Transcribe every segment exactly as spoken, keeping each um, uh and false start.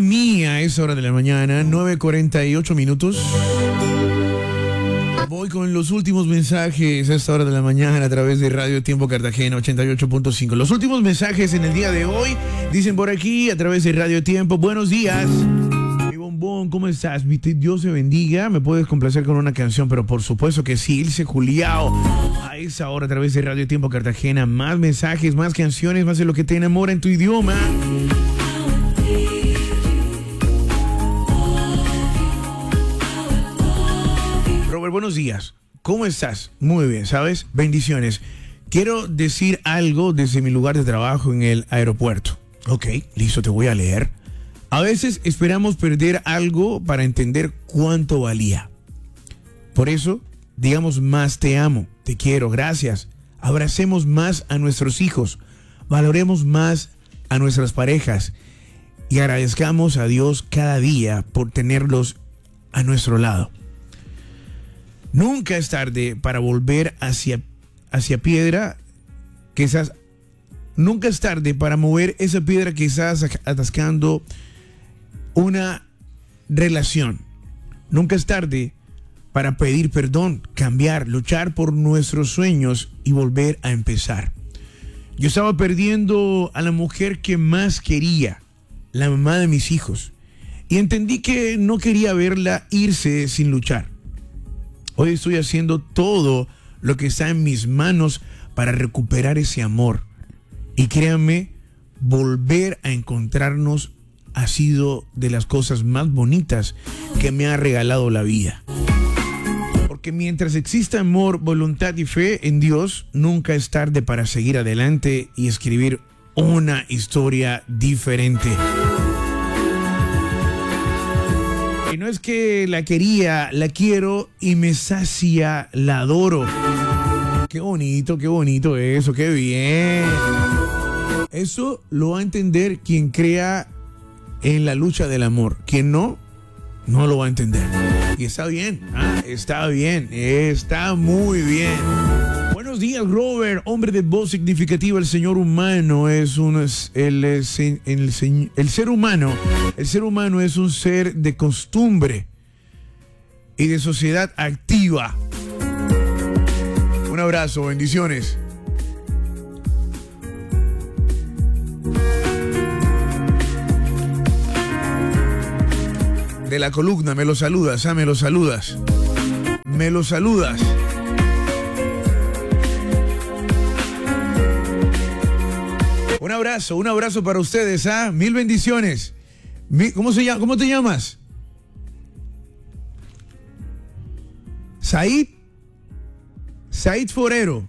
mí a esa hora de la mañana, nueve cuarenta y ocho minutos. Voy con los últimos mensajes a esta hora de la mañana a través de Radio Tiempo Cartagena ochenta y ocho punto cinco. Los últimos mensajes en el día de hoy dicen por aquí a través de Radio Tiempo. Buenos días. Mi bombón, ¿cómo estás? Dios te bendiga. Me puedes complacer con una canción, pero por supuesto que sí. Ilse Juliao. A esa hora a través de Radio Tiempo Cartagena. Más mensajes, más canciones, más de lo que te enamora en tu idioma. Robert, buenos días. ¿Cómo estás? Muy bien, ¿sabes? Bendiciones. Quiero decir algo desde mi lugar de trabajo en el aeropuerto. Ok, listo, te voy a leer. A veces esperamos perder algo para entender cuánto valía. Por eso, digamos más te amo, te quiero, gracias. Abracemos más a nuestros hijos. Valoremos más a nuestras parejas. Y agradezcamos a Dios cada día por tenerlos a nuestro lado. Nunca es tarde para volver hacia, hacia piedra que estás. Nunca es tarde para mover esa piedra que estás atascando una relación. Nunca es tarde para pedir perdón, cambiar, luchar por nuestros sueños y volver a empezar. Yo estaba perdiendo a la mujer que más quería, la mamá de mis hijos, y entendí que no quería verla irse sin luchar. Hoy estoy haciendo todo lo que está en mis manos para recuperar ese amor. Y créanme, volver a encontrarnos ha sido de las cosas más bonitas que me ha regalado la vida. Porque mientras exista amor, voluntad y fe en Dios, nunca es tarde para seguir adelante y escribir una historia diferente. Y no es que la quería, la quiero y me sacia, la adoro. Qué bonito, qué bonito eso, qué bien. Eso lo va a entender quien crea en la lucha del amor. Quien no, no lo va a entender. Y está bien, ah, está bien, está muy bien. Buenos días, Robert, hombre de voz significativa. El señor humano es un el, el, el, el ser humano, el ser humano es un ser de costumbre y de sociedad activa. Un abrazo, bendiciones. De la columna, me lo saludas, ah, me lo saludas. Me lo saludas. Un abrazo, un abrazo para ustedes, ¿ah? Mil bendiciones. ¿Cómo se llama? ¿Cómo te llamas? Said. Said Forero.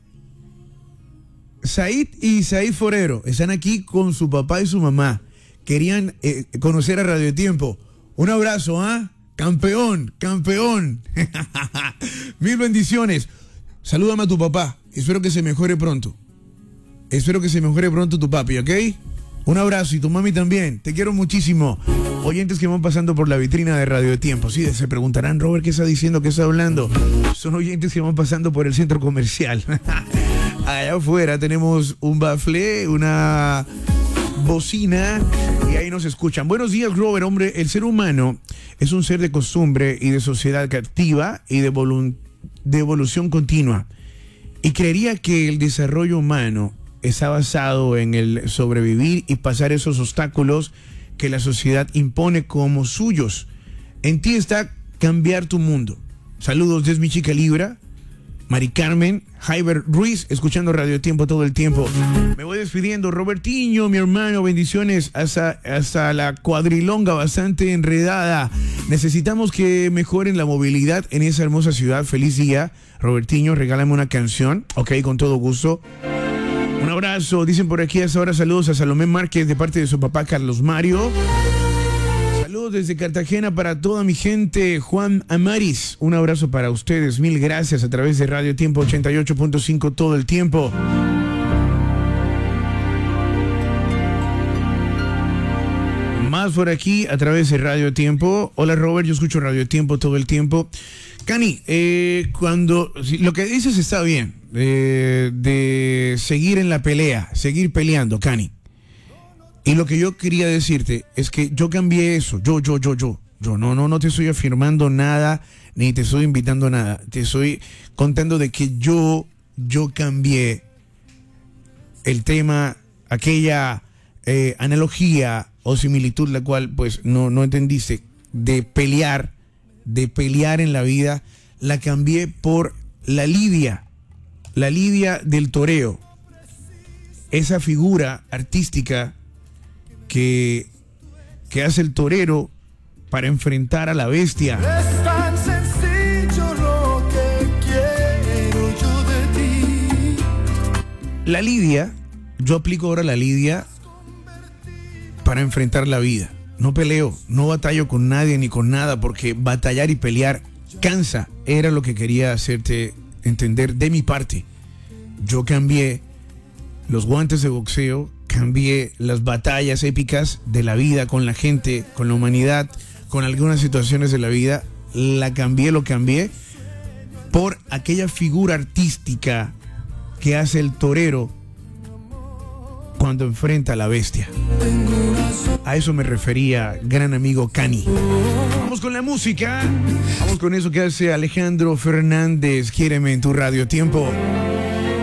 Said y Said Forero están aquí con su papá y su mamá. Querían eh, conocer a Radio Tiempo. Un abrazo, ¿ah? Campeón, campeón. Mil bendiciones. Salúdame a tu papá. Espero que se mejore pronto. Espero que se mejore pronto tu papi, ¿ok? Un abrazo y tu mami también. Te quiero muchísimo. Oyentes que van pasando por la vitrina de Radio Tiempo. Sí, se preguntarán, Robert, ¿qué está diciendo? ¿Qué está hablando? Son oyentes que van pasando por el centro comercial. Allá afuera tenemos un bafle, una bocina y ahí nos escuchan. Buenos días, Robert. Hombre, el ser humano es un ser de costumbre y de sociedad activa y de, volu- de evolución continua. Y creería que el desarrollo humano está basado en el sobrevivir y pasar esos obstáculos que la sociedad impone como suyos. En ti está cambiar tu mundo. Saludos desde mi chica Libra, Mari Carmen, Jaiber Ruiz, escuchando Radio Tiempo todo el tiempo. Me voy despidiendo. Robertiño, mi hermano, bendiciones hasta, hasta la cuadrilonga bastante enredada. Necesitamos que mejoren la movilidad en esa hermosa ciudad. Feliz día, Robertiño, regálame una canción. Ok, con todo gusto. Un abrazo, dicen por aquí hasta ahora. Saludos a Salomé Márquez de parte de su papá Carlos Mario. Saludos desde Cartagena para toda mi gente. Juan Amaris, un abrazo para ustedes. Mil gracias a través de Radio Tiempo ochenta y ocho punto cinco todo el tiempo. Más por aquí a través de Radio Tiempo. Hola, Robert, yo escucho Radio Tiempo todo el tiempo. Cani, eh, cuando lo que dices está bien, eh, de seguir en la pelea, seguir peleando, Cani. Y lo que yo quería decirte es que yo cambié eso, yo, yo, yo, yo, yo, no, no, no te estoy afirmando nada, ni te estoy invitando a nada, te estoy contando de que yo, yo cambié el tema, aquella eh, analogía o similitud, la cual pues no, no entendiste, de pelear, de pelear en la vida, la cambié por la lidia, la lidia del toreo, esa figura artística que, que hace el torero para enfrentar a la bestia. Es tan sencillo lo que quiero yo de ti. La lidia, yo aplico ahora la lidia para enfrentar la vida. No peleo, no batallo con nadie ni con nada, porque batallar y pelear cansa. Era lo que quería hacerte entender de mi parte. Yo cambié los guantes de boxeo, cambié las batallas épicas de la vida con la gente, con la humanidad, con algunas situaciones de la vida. La cambié, lo cambié por aquella figura artística que hace el torero cuando enfrenta a la bestia. A eso me refería, gran amigo Cani. Vamos con la música. Vamos con eso que hace Alejandro Fernández. Quiéreme en tu Radio Tiempo.